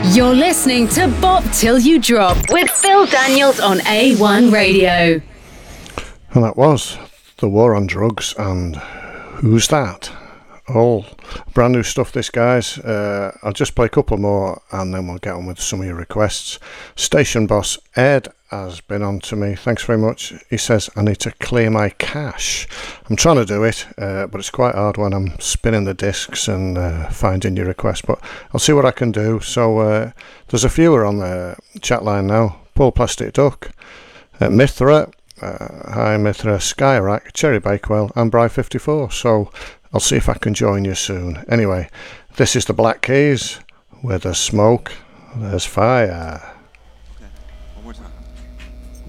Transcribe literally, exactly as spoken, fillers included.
You're listening to Bop Till You Drop with Phil Daniels on A one Radio. And that was The War on Drugs and Who's That? All brand new stuff, this, guys. Uh, I'll just play a couple more and then we'll get on with some of your requests. Station boss Ed has been on to me. Thanks very much. He says, I need to clear my cache. I'm trying to do it, uh, but it's quite hard when I'm spinning the discs and uh, finding your requests. But I'll see what I can do. So uh, there's a few on the chat line now. Paul Plastic Duck, uh, Mithra, uh, Hi Mithra, Skyrack, Cherry Bakewell, and Bry fifty-four. So I'll see if I can join you soon. Anyway, this is the Black Keys. Where there's smoke, there's fire.